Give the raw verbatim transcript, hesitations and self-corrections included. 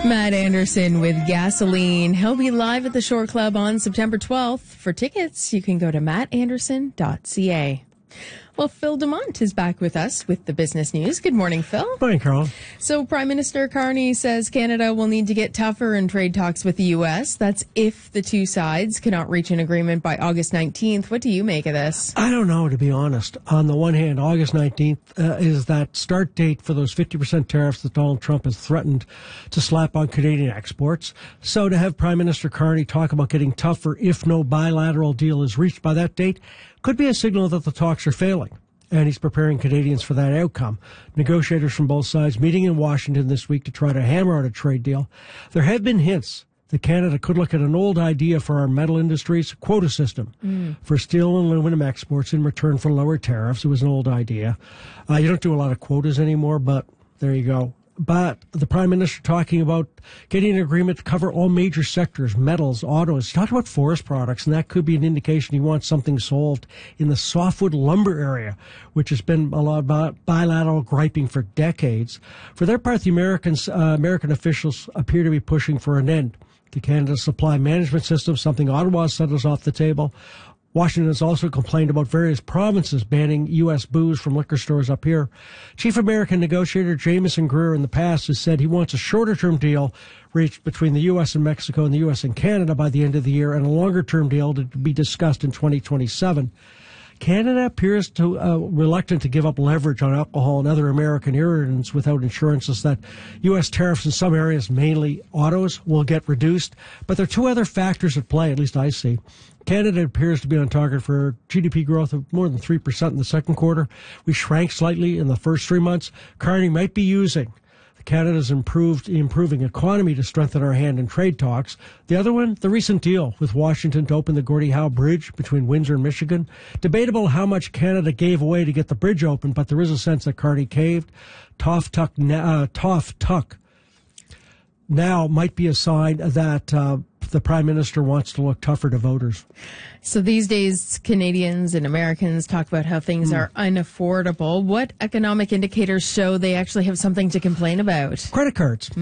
Matt Anderson with Gasoline. He'll be live at the Shore Club on September twelfth. For tickets, you can go to matt anderson dot c a. Well, Phil Dumont is back with us with the business news. Good morning, Phil. Morning, Carl. So Prime Minister Carney says Canada will need to get tougher in trade talks with the U S. That's if the two sides cannot reach an agreement by August nineteenth. What do you make of this? I don't know, to be honest. On the one hand, August nineteenth uh, is that start date for those fifty percent tariffs that Donald Trump has threatened to slap on Canadian exports. So to have Prime Minister Carney talk about getting tougher if no bilateral deal is reached by that date could be a signal that the talks are failing. And he's preparing Canadians for that outcome. Negotiators from both sides meeting in Washington this week to try to hammer out a trade deal. There have been hints that Canada could look at an old idea for our metal industries, quota system mm. for steel and aluminum exports in return for lower tariffs. It was an old idea. Uh, you don't do a lot of quotas anymore, but there you go. But the Prime Minister talking about getting an agreement to cover all major sectors, metals, autos. He talked about forest products, and that could be an indication he wants something solved in the softwood lumber area, which has been a lot of bilateral griping for decades. For their part, the Americans, uh, American officials appear to be pushing for an end to Canada's supply management system, something Ottawa said is off the table. Washington has also complained about various provinces banning U S booze from liquor stores up here. Chief American negotiator Jamieson Greer in the past has said he wants a shorter-term deal reached between the U S and Mexico and the U S and Canada by the end of the year, and a longer-term deal to be discussed in twenty twenty-seven. Canada appears to uh, reluctant to give up leverage on alcohol and other American irritants without assurances that U S tariffs in some areas, mainly autos, will get reduced. But there are two other factors at play, at least I see. Canada appears to be on target for G D P growth of more than three percent in the second quarter. We shrank slightly in the first three months. Carney might be using Canada's improved improving economy to strengthen our hand in trade talks. The other one, the recent deal with Washington to open the Gordie Howe Bridge between Windsor and Michigan. Debatable how much Canada gave away to get the bridge open, but there is a sense that Carney caved. Tough Tuck, uh, Tough Tuck now might be a sign that uh, the Prime Minister wants to look tougher to voters. So these days, Canadians and Americans talk about how things mm. are unaffordable. What economic indicators show they actually have something to complain about? Credit cards.